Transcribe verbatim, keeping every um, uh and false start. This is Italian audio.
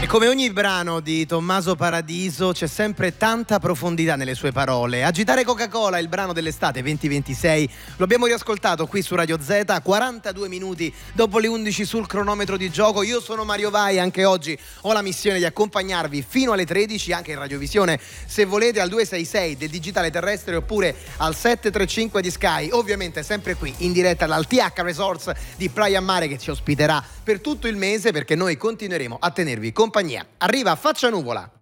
Come ogni brano di Tommaso Paradiso c'è sempre tanta profondità nelle sue parole. Agitare Coca-Cola è il brano dell'estate venti ventisei, lo abbiamo riascoltato qui su Radio Z, quarantadue minuti dopo le undici sul cronometro di gioco. Io sono Mario Vai, anche oggi ho la missione di accompagnarvi fino alle tredici, anche in radiovisione se volete al due sei sei del digitale terrestre oppure al sette tre cinque di Sky, ovviamente sempre qui in diretta dal T H Resorts di Praia Mare che ci ospiterà per tutto il mese, perché noi continueremo a tenervi compagnia. Arriva Faccia Nuvola.